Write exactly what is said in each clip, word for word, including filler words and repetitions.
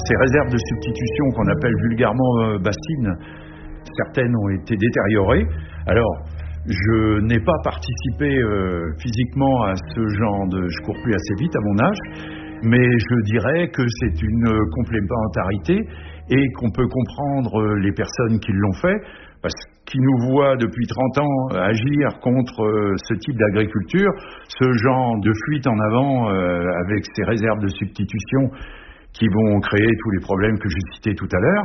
Ces réserves de substitution qu'on appelle vulgairement euh, bassines, certaines ont été détériorées. Alors, je n'ai pas participé euh, physiquement à ce genre de... Je cours plus assez vite à mon âge, mais je dirais que c'est une complémentarité et qu'on peut comprendre les personnes qui l'ont fait, parce qu'ils nous voient depuis trente ans agir contre ce type d'agriculture, ce genre de fuite en avant euh, avec ces réserves de substitution qui vont créer tous les problèmes que j'ai cités tout à l'heure.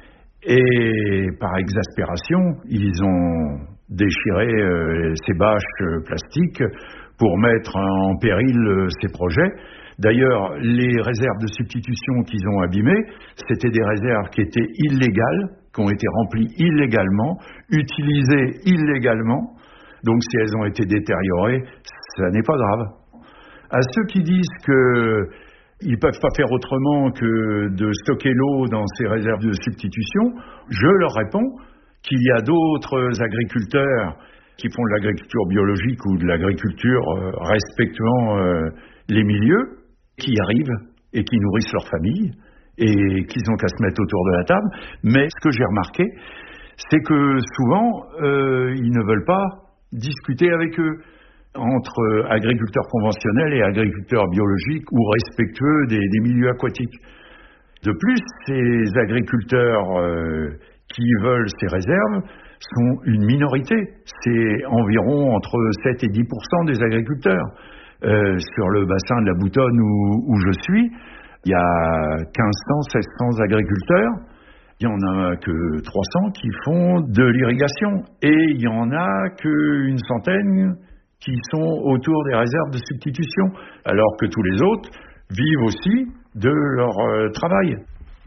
Et par exaspération, ils ont déchiré euh, ces bâches euh, plastiques pour mettre en péril euh, ces projets. D'ailleurs, les réserves de substitution qu'ils ont abîmées, c'était des réserves qui étaient illégales, qui ont été remplies illégalement, utilisées illégalement. Donc si elles ont été détériorées, ça n'est pas grave. À ceux qui disent qu'ils ne peuvent pas faire autrement que de stocker l'eau dans ces réserves de substitution, je leur réponds qu'il y a d'autres agriculteurs qui font de l'agriculture biologique ou de l'agriculture euh, respectuant euh, les milieux, qui y arrivent et qui nourrissent leur famille et qu'ils n'ont qu'à se mettre autour de la table. Mais ce que j'ai remarqué, c'est que souvent, euh, ils ne veulent pas discuter avec eux, entre agriculteurs conventionnels et agriculteurs biologiques ou respectueux des, des milieux aquatiques. De plus, ces agriculteurs euh, qui veulent ces réserves sont une minorité. C'est environ entre sept et dix pour cent des agriculteurs. Euh, sur le bassin de la Boutonne où, où je suis, il y a quinze cents, seize cents agriculteurs. Il n'y en a que trois cents qui font de l'irrigation. Et il n'y en a qu'une centaine qui sont autour des réserves de substitution, alors que tous les autres vivent aussi de leur euh, travail.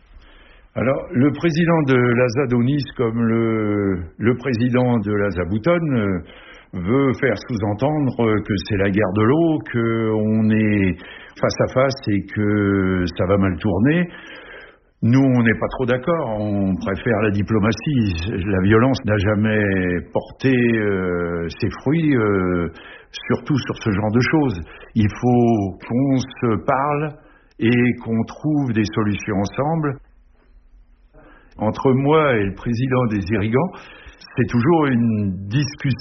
Alors, le président de l'A S A d'Aunis, comme le, le président de l'A S A Boutonne, euh, veut faire sous-entendre que c'est la guerre de l'eau, qu'on est face à face et que ça va mal tourner. Nous, on n'est pas trop d'accord, on préfère la diplomatie. La violence n'a jamais porté euh, ses fruits, euh, surtout sur ce genre de choses. Il faut qu'on se parle et qu'on trouve des solutions ensemble. Entre moi et le président des irrigants, c'est toujours une discussion